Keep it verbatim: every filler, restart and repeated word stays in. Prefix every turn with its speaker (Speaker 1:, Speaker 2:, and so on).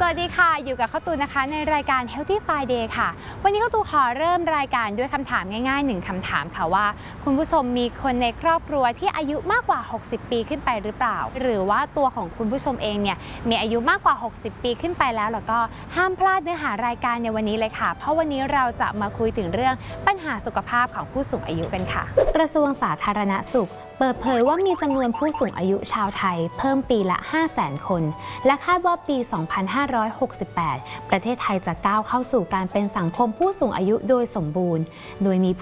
Speaker 1: วัสดีค่ะอยู่กับข้าวตูนนะคะในรายการ Healthy Friday ค่ะวันนี้ข้าวตูนขอเริ่มรายการด้วยคำถามง่ายๆหนึ่งคำถามค่ะว่าคุณผู้ชมมีคนในครอบครัวที่อายุมากกว่าหกสิบปีขึ้นไปหรือเปล่าหรือว่าตัวของคุณผู้ชมเองเนี่ยมีอายุมากกว่าหกสิบปีขึ้นไปแล้วแล้วก็ห้ามพลาดเนื้อหารายการในวันนี้เลยค่ะเพราะวันนี้เราจะมาคุยถึงเรื่องปัญหาสุขภาพของผู้สูงอายุกันค่ะกระทรวงสาธารณสุขเปิดเผยว่ามีจำนวนผู้สูงอายุชาวไทยเพิ่มปีละ ห้าแสน คนและคาดว่าปี สองพันห้าร้อยหกสิบแปด ประเทศไทยจะก้าวเข้าสู่การเป็นสังคมผู้สูงอายุโดยสมบูรณ์โดยมี